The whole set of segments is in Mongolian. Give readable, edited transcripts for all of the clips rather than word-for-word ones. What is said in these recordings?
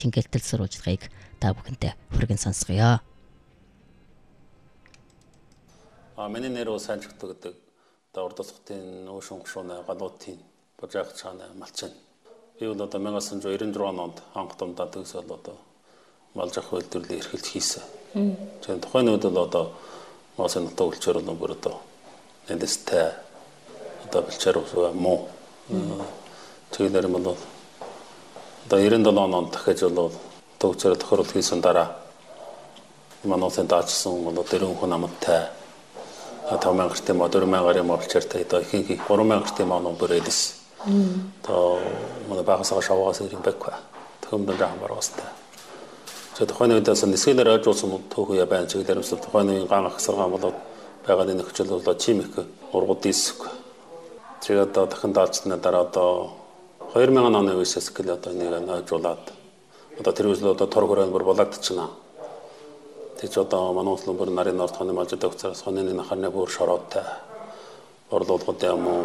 шингэлтэл сурвалжлагыг та бүхэнтэй хүргэн сонсгоё. Миний нэр Санжигт гэдэг Урдасгатын Өшөн гушууны галуутын божаах цаана малчин. Би бол одоо 1996 онд анх томдаа төгсөөл одоо малжах үйлдвэрлэлийн эрхэлт хийсэн. Тэгээд тухайн үед бол одоо мосын нутаг үлчээр бол бүр одоо эндстэй одоо билчээр муу. Тэгэлэр юм бол одоо 97 онд дахиж бол төгсөөр тохируулалт хийсэн дараа маносын даачсан бол дөрвөн хүн амттай 5000 гэртээ 4000 гарын мовчортой одоо ихэнх 3000 гэртээ мануу бүрэлс. То манай багасаа шавгаас ирэн бэква. Төхөмдөн жахан баруустай. За тухайн үедээс нисгэлэр ойжуулсан төөхөө байна чиглэлэр өсөлт тухайн үеийн ган ахсаргаан болоод байгалийн нөхцөл бол чимэх ургууд диск. Тэгээд одоо дахин даалцсны дараа одоо 2000 оны үеэс эхэл одоо нэг ойжуулаад одоо тэр үеэс одоо тор хүрээнд бүр болоодчихна. Тэч одоо манууслан бүр нарын норд ханы малжид өгцөөс хоньны нахарны бүр шорооттой орлуулгууд юм уу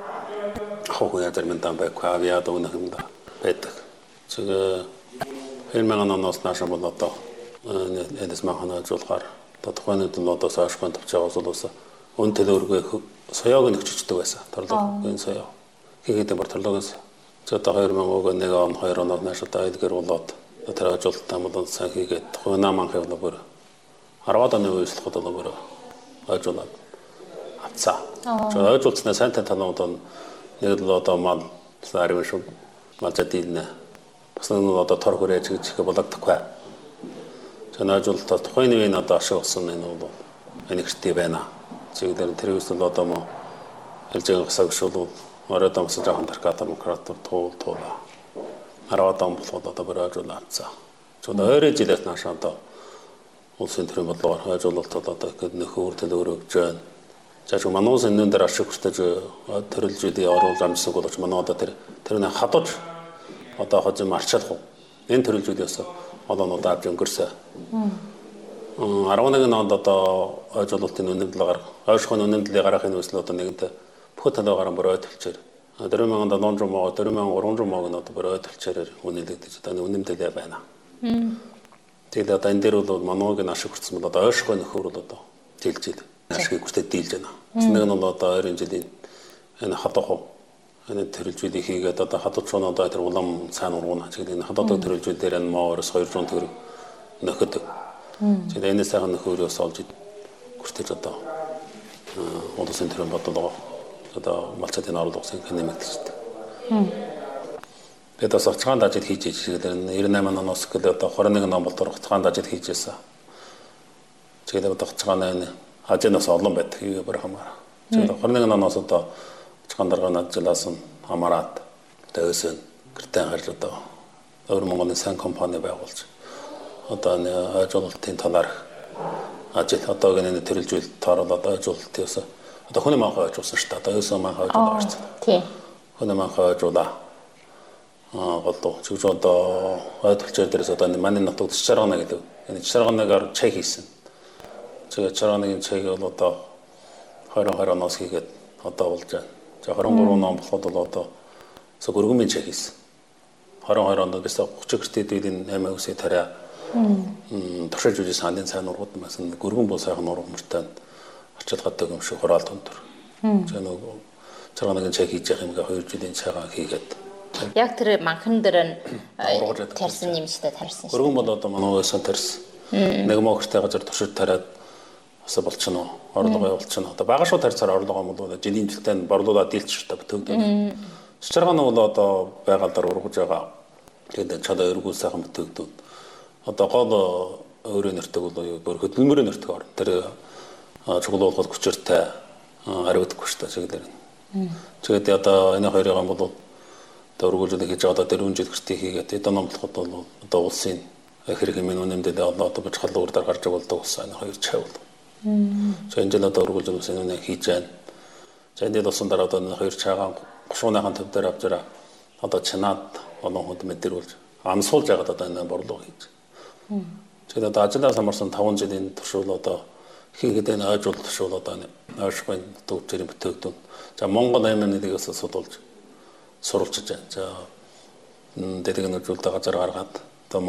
хохоо ядэрмэнтан байква авиад өнөх юм да байдаг. Тэгээ 2000 оноос нааш бол одоо эдэс махана жуулгаар одоо тухайн үед л одоо саашгүй тавчаагаас улс өн төлөөргөө соёог нэгчдэг байсан. Торлогын соёо. Хийгээд бар торлогоос одоо 2001 он 2 оноор нааш одоо эдгэр болоод тэр ажуултаа бол сайн хийгээд тухайн наман хэвлээ бүр 10 оны үеэслэхэд бол бүр ажуулаад авцаа. Тэгээд ажуулснаа сайн талууд нь нэг л одоо мал сарим шүү малжадилнэ. Бас нэг одоо тор хүрээж гэж болоодгүй. Тэгээд ажуултаа тухайн үеийн одоо ашиг болсон энэ бол энэгчтэй байна. Чиглэлээр тэр үеэс одоо мо хэлжээ гасаг шул орой дамсаж байгаа таркатар демократор туула 10 он болоход одоо бүр ажуулаад авцаа. Тэгээд ойрын жилээс нааш одоо улсын төрийн бодлогоор хойжуулалтад одоо гээд нөхөр төлөөр өгж байна. За ч мануус энэ дээр ашиг хүсэж төрөлжүүдийн оруулж амжсан боловч манай одоо тэрний хадаж одоо хожим арчаалах. Энэ төрөлжүүдээс олоонууд авч өнгөрсөн. 11 онд одоо хойжуулалтын үнэмдлэгээр ойшхон үнэмдлийг гаргахын үеэс одоо нэгэнтээ бүх талаагаар бүр ойлтолчээр 4000 доллар муу 4300 муу нь одоо бүр ойлтолчээр үнэлэгдэж одоо үнэмдэлээ байна. Тэгээд одоо энэ дээр бол мануугийн ашиг хүрсэн бол одоо ойшгүй нөхөр бол одоо дийлж ил ашиг хүртээ дийлж байна. Нэг нь бол одоо ойрын жилийн энэ хадах энэ төрөлжүүдийг хийгээд одоо хадагчны одоо тэр улам сайн ургуна. Тэгээд энэ хадагдаг төрөлжүүд дээр энэ моороос 200 төгрөг нөхөд. Тэгээд энэ сайхан нөхөрөөс олж хүртэж одоо улсын төрийн бодлого одоо малцатын орлогын нэмэгдэж байна. Тэгээд бас цагаан дажид хийж чигээр 98 оноос гээд одоо 21 он болтор цагаан дажид хийжсэн. Тэгээд одоо цагаан хажинаас олон байдаг юу бүр хамаар. Тэгээд 21 оноос одоо цагаан даргааны ажлаас нь хамаарат төвсөн гэртээ гарч одоо өөр Монголын сан компани байгуулж одоо ажуулалтын талаар ажил одоо гэнэ төрөлжүүлэлт тооруулаад ажуулалтын өсө одоо хүний манхай ажуулсан шүү дээ. Одоо өсөө манхай ажуулаад байна. Тийм. Хүний манхай ажуулаа голдоо чигж одоо ойлголцоор дээрээс одоо манай нутагт чаргана гэдэг. Энэ чарганагаар чек хийсэн. Тэгээд чарганыг чек бол одоо 2020 оноос хийгээд одоо болж байна. За 23 он болоход бол одоо өргөмийн чек хийсэн. 22 онд бисаа 30 гэртээдийн 8 үсээ тариа туршиж үжи сандын сайн ургууд масан өргөн бол сайхан ургамжтай ачаалгатай юм шиг хураалт өндөр. За нөгөө чарганыг чек хийж явах юмгаа 2 жилийн цагаан хийгээд яг тэр манхан дээр тарьсан юм шигтэй тарьсан. Өргөн бол одоо манайгаас тарьсан. Нэг мохортой газар туршиж тариад асаа болчихно. Орлого явуулчихно. Одоо бага шууд тарьцаар орлого юм бол жилийн жилтэй борлуулаад дийлчих та бүтэгдэн. Чаргаан бол одоо байгалаар ургаж байгаа. Тэгээд чадаа өргүүл сайхан бүтэгдэн. Одоо гол өөрийн нэртэг бол бүр хөдөлмөрийн нэртэг орно. Тэр чуглуулгад хүчээртэй хариудахгүй шүү дээ чиглэлээр. Тэгээд одоо энэ хоёрын бол өргүүлж хийж одоо 4 жил гэртээ хийгээд эдэн номлоход бол одоо улсын хэрэг хэмээн үнэмдэлээ одоо бочхал урдаар гарч болдог улс энэ хоёр чавл. За энэ жил одоо өргүүлж үсэн үнэ хийж байна. За энэ дэлсэн дараа одоо энэ хоёр чагаан гушууныхан төв дээр авч ирээ. Одоо чанаад олон хүнд мэдэрүүлж амсуулж яагаад одоо энэ борлого хийж. Тэгээд одоо ажлаас амарсан 5 жилийн туршуул одоо хийгээд энэ ажуулт туршуул одоо ойшгүй төвчрийн бүтээгдэхүүн. За Монгол аймагнаас судалж сурвалжиж байна. За дэдгэн үзүүлэлт газар гаргаад